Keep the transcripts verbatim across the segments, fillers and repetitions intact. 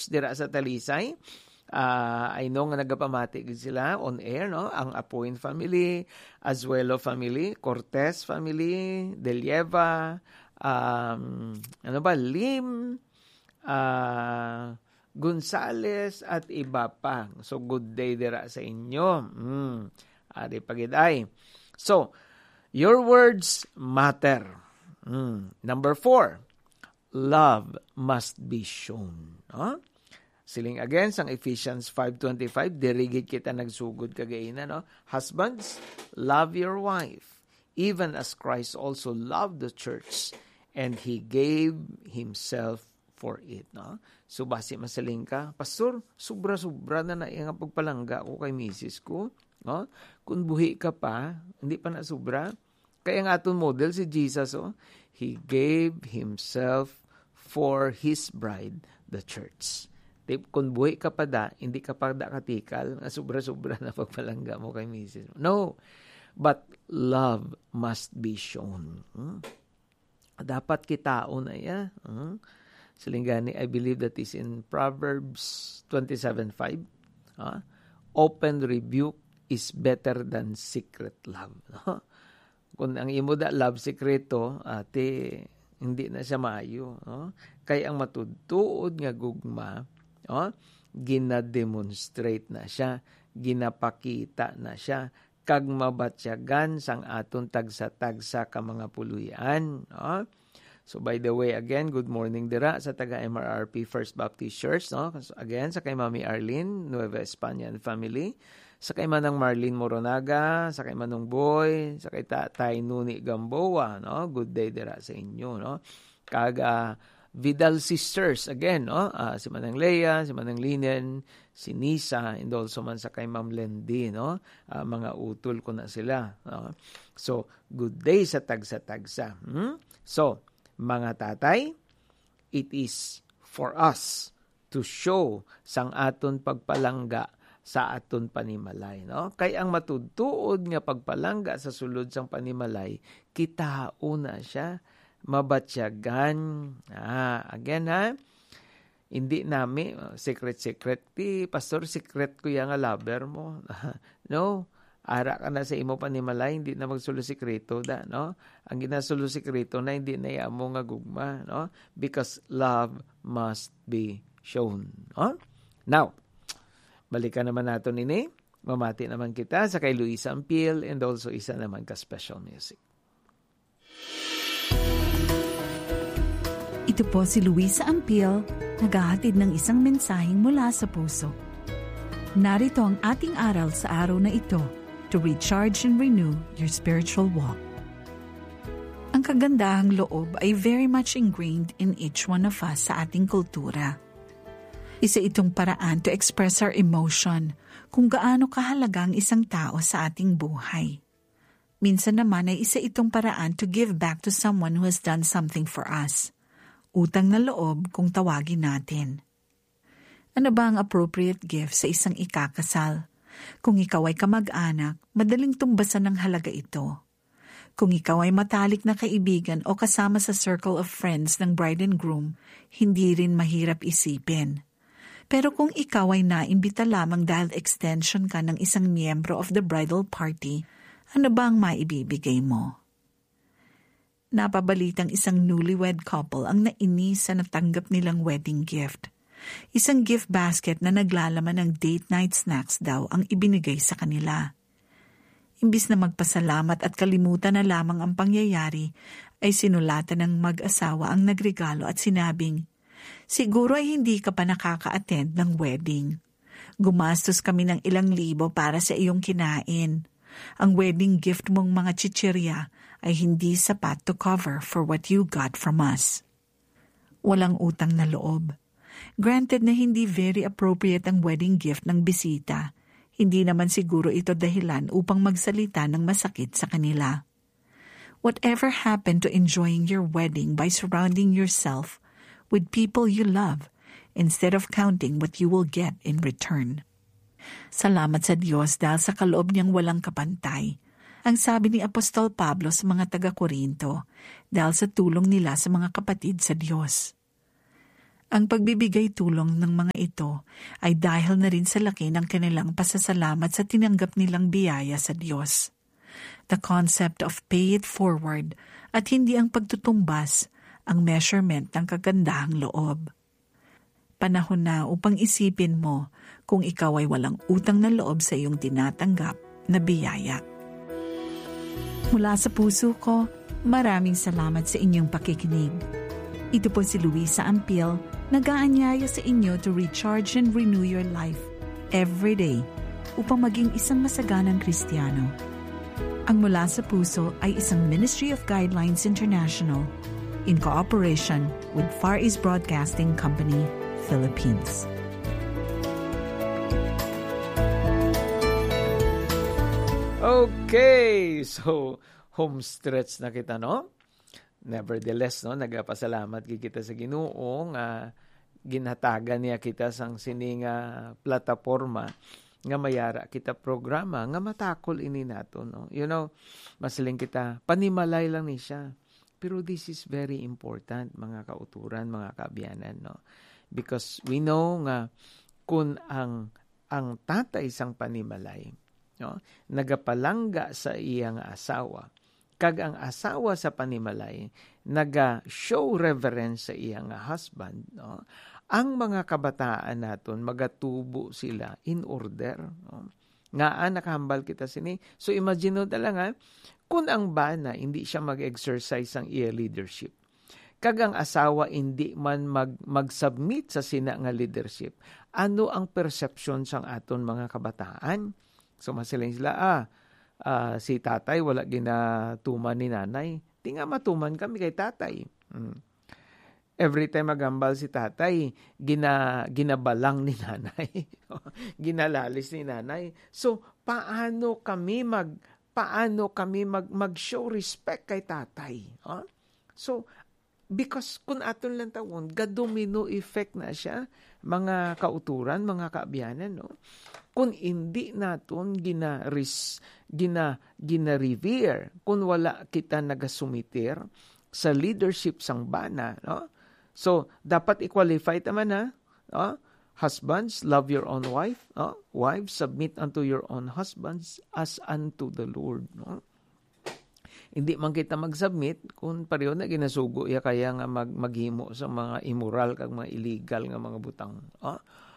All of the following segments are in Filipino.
church dira sa Talisay. Uh, I know nga nagapamati sila on air, no? Ang Apuin family, Azuelo family, Cortez family, Delieva, um, ano ba, Lim, uh, Gonzales, at iba pa. So, good day dira sa inyo. Mm. Ari pagiday. So, your words matter. Mm. Number four, love must be shown. Huh? Siling again, sang Ephesians five twenty-five, dirigid kita nagsugod kagaina, no? Husbands, love your wife, even as Christ also loved the church, and He gave Himself for it, no? So, basi masaling ka, Pastor, sobra-sobra na na yung pagpalangga ko kay misis ko, no? Kung buhi ka pa, hindi pa na sobra. Kaya nga atong model si Jesus, oh, He gave Himself for His bride, the church. Kung buhay ka pa da, hindi ka pa da katikal, sobra-sobra na pagpalangga mo kay misis. No, but love must be shown. Hmm? Dapat kitao na ya. Hmm? Silingani, I believe that is in Proverbs twenty-seven five. Huh? Open rebuke is better than secret love. Huh? Kung ang imo da love sekreto, ate, hindi na siya maayo. Huh? Kaya ang matudtuod nga gugma, oh, gina-demonstrate na siya, ginapakita na siya, kag mabatsyagan sang aton tagsa-tagsa ka mga puluyan. Oh. So by the way, again, good morning dira sa taga-M R R P First Baptist Church. No? So again, sa kay Mami Arlene, Nueva España and family, sa kay Manang Marlene Moronaga, sa kay Manong Boy, sa kay Tatay Nuni Gamboa. No? Good day dira sa inyo. No? Kag uh, Vidal Sisters, again, no? Uh, si Manang Leia, si Manang Linen, si Nisa, and also man sa kay Ma'am Lendi, no? Uh, mga utol ko na sila. No? So, good day sa tagsa-tagsa. Hmm? So, mga tatay, it is for us to show sang aton pagpalangga sa aton panimalay. No? Kay ang matudtuod nga pagpalangga sa sulod sang panimalay, kitao na siya, mabatsyagan. Ah, again ha, hindi nami secret-secret. Ti, pastor, secret ko yung lover mo. No, ara ka na sa imo panimalay, hindi na magsulo sikreto da, no? Ang ginasulo sikreto na hindi na yamo nga gugma, no? Because love must be shown. No? Now, balikan naman natin ini. Mamati naman kita sa kay Luisa Ampil and also isa naman ka special music. Ito po si Luisa Ampil, naghahatid ng isang mensaheng mula sa puso. Narito ang ating aral sa araw na ito, to recharge and renew your spiritual walk. Ang kagandahang loob ay very much ingrained in each one of us sa ating kultura. Isa itong paraan to express our emotion kung gaano kahalaga ang isang tao sa ating buhay. Minsan naman ay isa itong paraan to give back to someone who has done something for us. Utang na loob kung tawagin natin. Ano ba ang appropriate gift sa isang ikakasal? Kung ikaw ay kamag-anak, madaling tumbasan ng halaga ito. Kung ikaw ay matalik na kaibigan o kasama sa circle of friends ng bride and groom, hindi rin mahirap isipin. Pero kung ikaw ay naimbita lamang dahil extension ka ng isang miyembro of the bridal party, ano ba ang maibibigay mo? Napabalitang isang newlywed couple ang nainis sa natanggap nilang wedding gift. Isang gift basket na naglalaman ng date night snacks daw ang ibinigay sa kanila. Imbis na magpasalamat at kalimutan na lamang ang pangyayari, ay sinulatan ng mag-asawa ang nagregalo at sinabing, "Siguro ay hindi ka pa nakaka-attend ng wedding. Gumastos kami ng ilang libo para sa iyong kinain. Ang wedding gift mong mga chichirya ay hindi sapat to cover for what you got from us." Walang utang na loob. Granted na hindi very appropriate ang wedding gift ng bisita, hindi naman siguro ito dahilan upang magsalita ng masakit sa kanila. Whatever happened to enjoying your wedding by surrounding yourself with people you love instead of counting what you will get in return? Salamat sa Diyos dahil sa kaloob niyang walang kapantay. Ang sabi ni Apostol Pablo sa mga taga-Korinto, dahil sa tulong nila sa mga kapatid sa Diyos. Ang pagbibigay tulong ng mga ito ay dahil na rin sa laki ng kanilang pasasalamat sa tinanggap nilang biyaya sa Diyos. The concept of pay it forward at hindi ang pagtutumbas ang measurement ng kagandahang loob. Panahon na upang isipin mo kung ikaw ay walang utang na loob sa iyong tinatanggap na biyaya. Mula sa puso ko, maraming salamat sa inyong pakikinig. Ito po si Luisa Ampil, nag-aanyaya sa inyo to recharge and renew your life every day upang maging isang masaganang Kristiyano. Ang Mula sa Puso ay isang Ministry of Guidelines International in cooperation with Far East Broadcasting Company, Philippines. Okay, so home stretch na kita, no? Nevertheless, no, nagapasalamat kita sa Ginoo nga ginhatagan niya kita sang sining uh, plataporma nga mayara kita programa nga matakol ini nato, no. You know, masaling kita panimalay lang ni siya. Pero this is very important, mga kauturan, mga kaabyanan, no. Because we know nga kung ang ang tatay sang panimalay, no, nagapalangga sa iyang asawa, kag ang asawa sa panimalay naga-show reverence sa iyang husband, no, ang mga kabataan naton magatubo sila in order, no. Nga nakahambal kita sini. So imagine mo lang ha, kung ang bana hindi siya mag-exercise ang iya leadership, kag ang asawa hindi man mag mag-submit sa sina nga leadership, ano ang perception sang aton mga kabataan? So masiling sila, ah, Uh, si tatay wala ginatuman ni nanay. Di nga matuman kami kay tatay. Hmm. Every time magambal si tatay, gina, ginabalang ni nanay. Ginalalis ni nanay. So, paano kami mag paano kami mag mag-show respect kay tatay? Huh? So, because kung aton lang tawon, ga-domino effect na siya, mga kauturan, mga kaabyanan, no? Kung hindi naton gina-ris, gina, gina-revere, kung wala kita nagasumiter sa leadership sang bana, no? So, dapat i-qualify naman ha, no? Husbands, love your own wife, no? Wives, submit unto your own husbands as unto the Lord, no? Hindi man kita mag-submit kung pareho na ginasugo ya kaya nga mag maghimo sa mga immoral kag mga illegal nga mga butang. Oh?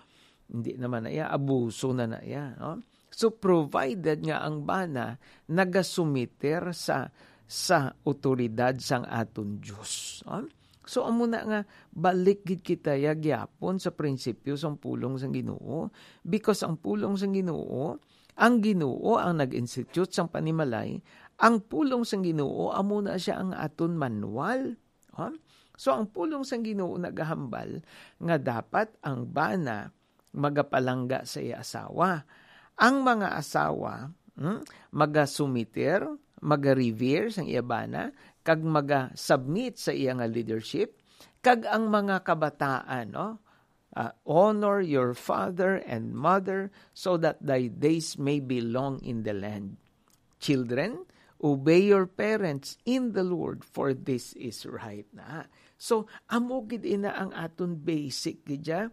Hindi naman na iya, abuso na na iya. No? So provided nga ang bana nagasumiter sa sa otoridad sang aton Dios. No? So amo na nga balik gid kita ya gyapon sa prinsipyo sang pulong sang Ginoo, because ang pulong sang Ginoo, ang Ginoo ang nag-institute sang panimalay. Ang pulong sang Ginoo amo na siya ang aton manual. Huh? So ang pulong sang Ginoo nagahambal nga dapat ang bana magapalangga sa iya asawa. Ang mga asawa hmm, magasumiter, maga-revere sang iya bana, kag maga-submit sa iya nga leadership, kag ang mga kabataan, no, uh, honor your father and mother so that thy days may be long in the land. Children, obey your parents in the Lord, for this is right na. So, amo gid ina ang aton basic gidya,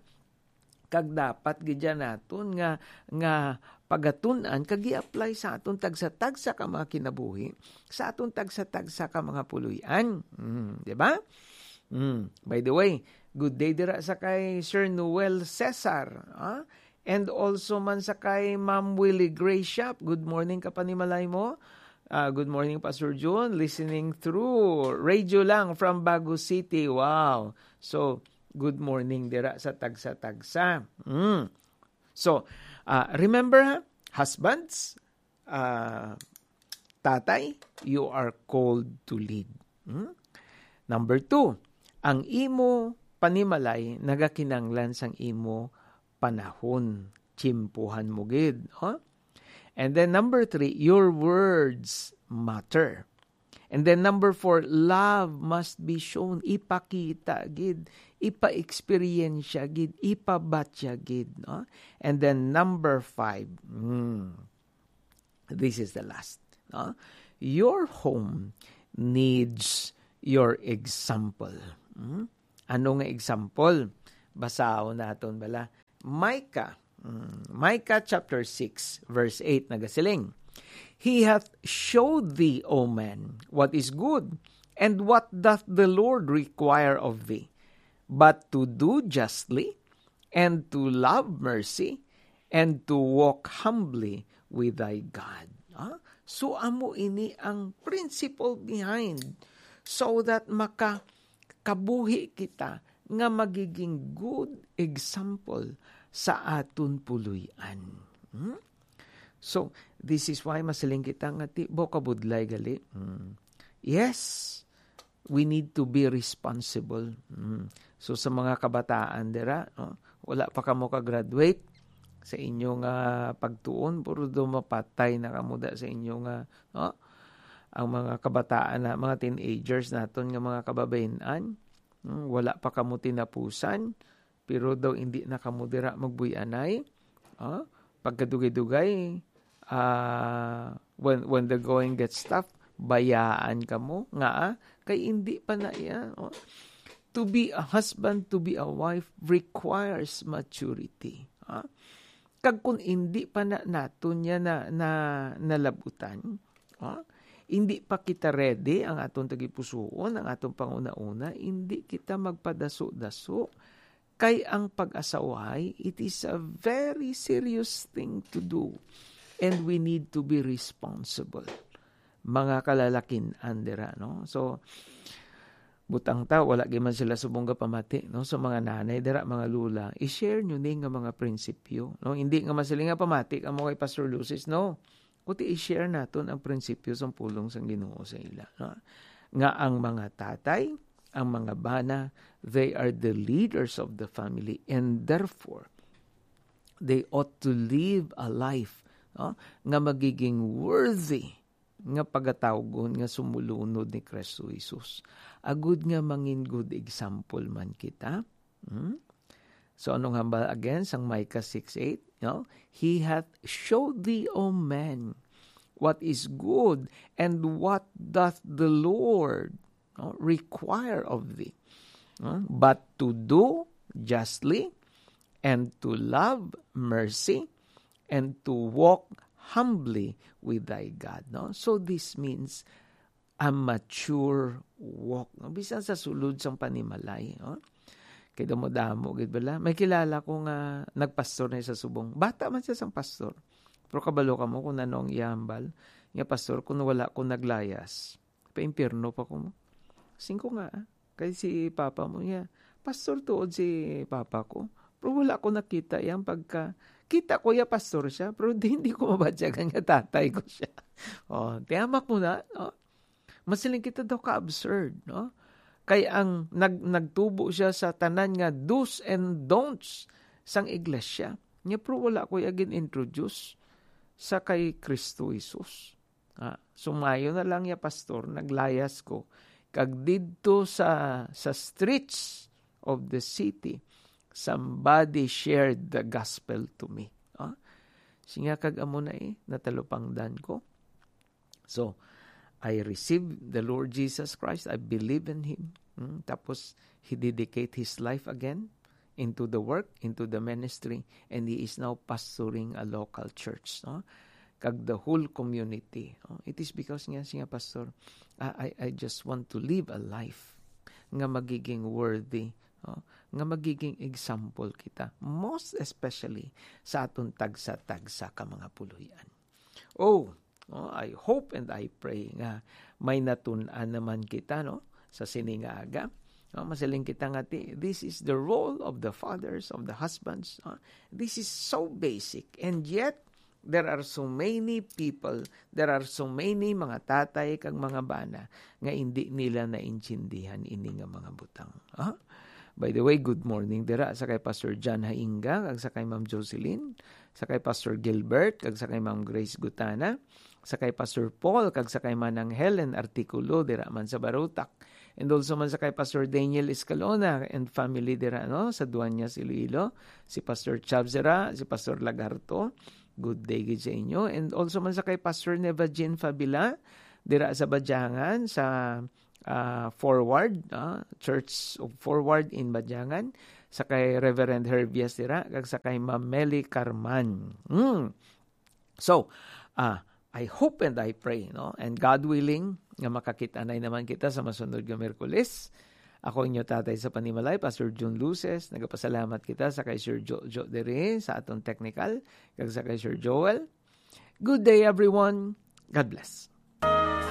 kag dapat gidya naton nga nga pagatun-an kag i-apply sa aton tagsa-tagsa ka mga kinabuhi, sa aton tagsa-tagsa ka mga puluyan. Mm, di ba? Mm. By the way, good day dira sa kay Sir Noel Cesar, ah? And also man sa kay Ma'am Willie Gracia. Good morning ka panimalay mo. Uh, good morning, Pastor John. Listening through radio lang from Baguio City. Wow. So, good morning dira sa tagsa-tagsa. Mm. So, uh, remember ha, husbands, uh, tatay, you are called to lead. Mm? Number two, ang imo panimalay nagakinanglan sang imo panahon. Chimpuhan mo gid. Huh? And then number three, your words matter. And then number four, love must be shown. Ipakita gid, ipa-experience gid, ipabatya gid. No? And then number five, hmm, this is the last. No? Your home needs your example. Hmm? Ano nga example? Basahon naton bala. Micah, mm, Micah chapter six, verse eight, nagasiling. He hath showed thee, O man, what is good, and what doth the Lord require of thee, but to do justly, and to love mercy, and to walk humbly with thy God. Ah? So, amo ini ang principle behind so that makakabuhi kita nga magiging good example sa aton puluyan. Hmm? So, this is why masiling kita nga ti bokabudlay gali. Hmm. Yes, we need to be responsible. Hmm. So, sa mga kabataan dira, no, wala pa kamo ka-graduate sa inyong uh, pagtuon, puro do mapatay na kamuda sa inyong uh, no, ang mga kabataan na, mga teenagers naton nga mga kababayenan, hmm, wala pa kamo tinapusan, pero daw hindi na kamo dira magbuyanay. Uh, pagkadugay-dugay, uh, when, when the going gets tough, bayaan kamo nga, ah, kay hindi pa na iya. Oh. To be a husband, to be a wife requires maturity. Ah? Kag kung hindi pa na nato niya na, na nalabutan, ah? Hindi pa kita ready ang atong tagipusoon, ang atong panguna-una, hindi kita magpadaso-daso. Kay ang pag-asawahay, it is a very serious thing to do. And we need to be responsible. Mga kalalakin, andera, no? So, butang ta, wala giman sila subong ka pamati, no? So, mga nanay, dira, mga lula, i-share nyo ni nga mga prinsipyo, no? Hindi nga masili nga pamati, ang mga kay Pastor Lucis, no? Kuti i-share naton ang prinsipyo sa pulong sang Ginoo sa ila, no? Nga ang mga tatay, ang mga bana, they are the leaders of the family, and therefore, they ought to live a life, no? Nga magiging worthy nga pagatawgon nga sumulunod ni Kristo Jesus. Agud nga mangin good example man kita. Hmm? So anong hambal again sang Micah six eight, no? He hath showed thee, O man, what is good, and what doth the Lord, no, require of thee, no? But to do justly, and to love mercy, and to walk humbly with thy God, no? So this means a mature walk, no? Bisan sa sulod sang panimalay, no? Kay damo-damo gid bala. May kilala ko nga nagpastor na sa subong. Bata man siya sang pastor. Pero kabalo ka mo kung ano ang ihambal. Nga pastor, kung wala ko naglayas, pa-impyerno pa ko mo. Singko nga, ah. Kay si papa mo niya, pastor tuod si papa ko. Pero wala ko nakita yan pagka kita ko ya pastor siya, pero di, hindi ko mabadyagan nga tatay ko siya. Oh, tiyamak mo na, no? Masiling kita daw ka-absurd, no? Kaya ang nag, nagtubo siya sa tanan nga do's and don'ts sang iglesia. Niya pero wala ko yagin introduce sa kay Kristo Jesus. Ah, sumayo na lang ya pastor, naglayas ko. Kag didto sa, sa streets of the city, somebody shared the gospel to me. Ah? Singa kag amo na eh, natalupangdan ko. So, I received the Lord Jesus Christ. I believe in Him. Hmm? Tapos, He dedicated His life again into the work, into the ministry, and He is now pastoring a local church. No? Kag the whole community. Oh? It is because nga, singa pastor, I, I, I just want to live a life nga magiging worthy, oh? Nga magiging example kita, most especially sa aton tagsa-tagsa ka mga puluyan. Oh, oh, I hope and I pray nga may natun-an naman kita, no, sa siningaga. No, masiling kita nga ti, this is the role of the fathers, of the husbands. No? This is so basic, and yet there are so many people, there are so many mga tatay kag mga bana nga hindi nila naintindihan ini nga mga butang. Huh? By the way, good morning dira sa kay Pastor John Hainga, kag sa kay Ma'am Jocelyn, sa kay Pastor Gilbert, kag sa kay Ma'am Grace Gutana, sa kay Pastor Paul, kag sa kay Manang Helen Artikulo dira man sa Barutak. And also man sa kay Pastor Daniel Escalona and family dira, no, sa Duanyas, Iloilo, si Pastor Chavzera, si Pastor Lagarto. Good day gid sa inyo. And also man sa kay Pastor Neva Jean Fabila dira sa Badyangan, sa uh, Forward, uh, Church of Forward in Badyangan, sa kay Reverend Herbie Astira, kag sa kay Mameli Carman. Mm. So, ah, I hope and I pray, no? And God willing, nga makakita-anay naman kita sa masunod nga Miyerkules. Ako inyo tatay sa Panimalay, Pastor June Luces. Nagapasalamat kita sa kay Sir Jo, Jo Dere sa atong technical, kag sa kay Sir Joel. Good day everyone. God bless.